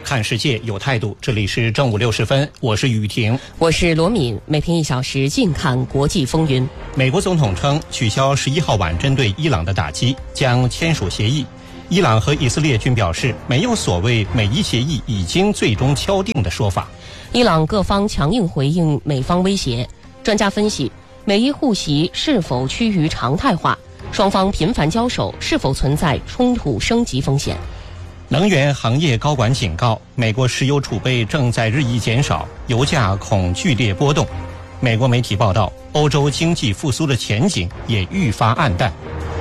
看世界有态度。这里是正午60分，我是雨婷， 我是罗敏。每天1小时，尽看国际风云。 美国总统称取消11号晚针对伊朗的打击，将签署协议。伊朗和以色列均表示没有所谓美伊协议已经最终敲定的说法。 伊朗各方强硬回应美方威胁。专家分析，美伊互袭是否趋于常态化？双方频繁交手，是否存在冲突升级风险？ 能源行业高管警告，美国石油储备正在日益减少，油价恐剧烈波动。美国媒体报道，欧洲经济复苏的前景也愈发暗淡。